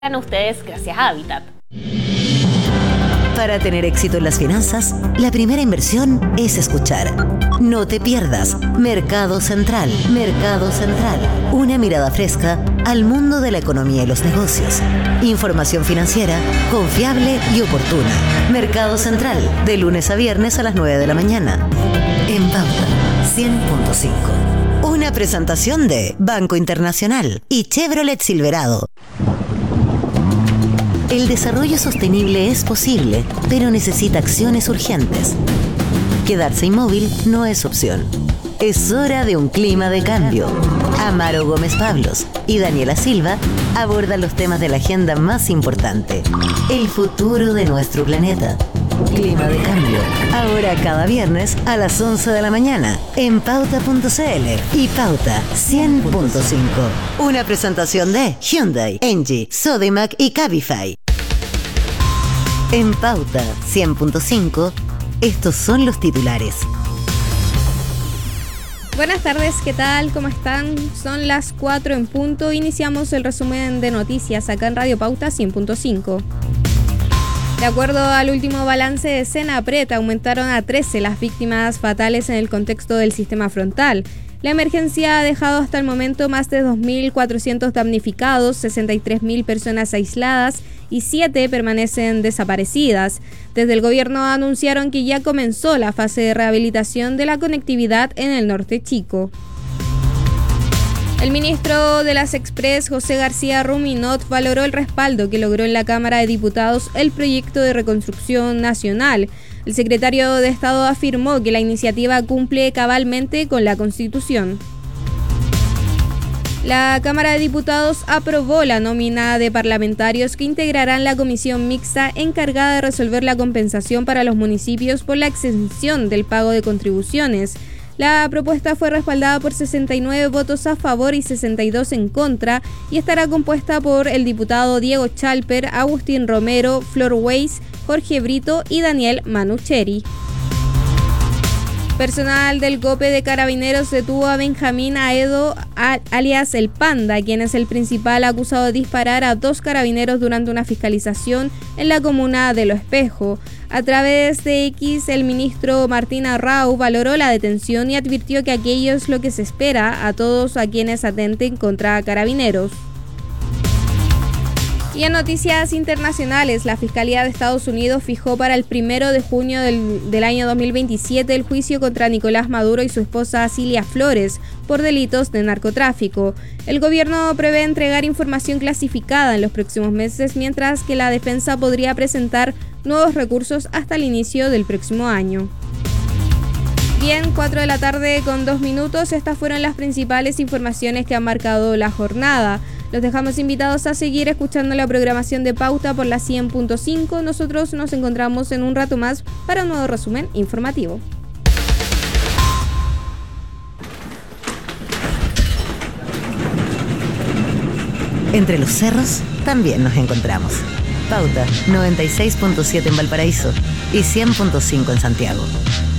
a ustedes gracias a Habitat. Para tener éxito en las finanzas, la primera inversión es escuchar. No te pierdas Mercado Central. Mercado Central. Una mirada fresca al mundo de la economía y los negocios. Información financiera confiable y oportuna. Mercado Central, de lunes a viernes a las 9 de la mañana. En Pauta 100.5. Una presentación de Banco Internacional y Chevrolet Silverado. El desarrollo sostenible es posible, pero necesita acciones urgentes. Quedarse inmóvil no es opción. Es hora de un clima de cambio. Amaro Gómez Pablos y Daniela Silva abordan los temas de la agenda más importante: el futuro de nuestro planeta. Clima de cambio. Ahora cada viernes a las 11 de la mañana en Pauta.cl y Pauta 100.5. Una presentación de Hyundai, Engie, Sodimac y Cabify. En Pauta 100.5, estos son los titulares. Buenas tardes, ¿qué tal? ¿Cómo están? Son las 4 en punto. Iniciamos el resumen de noticias acá en Radio Pauta 100.5. De acuerdo al último balance de Senapred, aumentaron a 13 las víctimas fatales en el contexto del sistema frontal. La emergencia ha dejado hasta el momento más de 2.400 damnificados, 63.000 personas aisladas y 7 permanecen desaparecidas. Desde el gobierno anunciaron que ya comenzó la fase de rehabilitación de la conectividad en el norte chico. El ministro de las Express, José García Ruminot, valoró el respaldo que logró en la Cámara de Diputados el proyecto de reconstrucción nacional. El secretario de Estado afirmó que la iniciativa cumple cabalmente con la Constitución. La Cámara de Diputados aprobó la nómina de parlamentarios que integrarán la comisión mixta encargada de resolver la compensación para los municipios por la exención del pago de contribuciones. La propuesta fue respaldada por 69 votos a favor y 62 en contra y estará compuesta por el diputado Diego Chalper, Agustín Romero, Flor Weiss, Jorge Brito y Daniel Manucheri. Personal del GOPE de Carabineros detuvo a Benjamín Aedo, alias El Panda, quien es el principal acusado de disparar a 2 carabineros durante una fiscalización en la comuna de Lo Espejo. A través de X, el ministro Martín Arrau valoró la detención y advirtió que aquello es lo que se espera a todos a quienes atenten contra carabineros. Y en noticias internacionales, la Fiscalía de Estados Unidos fijó para el 1 de junio del año 2027 el juicio contra Nicolás Maduro y su esposa Cilia Flores por delitos de narcotráfico. El gobierno prevé entregar información clasificada en los próximos meses, mientras que la defensa podría presentar nuevos recursos hasta el inicio del próximo año. Bien, 4 de la tarde con 2 minutos, estas fueron las principales informaciones que han marcado la jornada. Los dejamos invitados a seguir escuchando la programación de Pauta por la 100.5. Nosotros nos encontramos en un rato más para un nuevo resumen informativo. Entre los cerros también nos encontramos. Pauta 96.7 en Valparaíso y 100.5 en Santiago.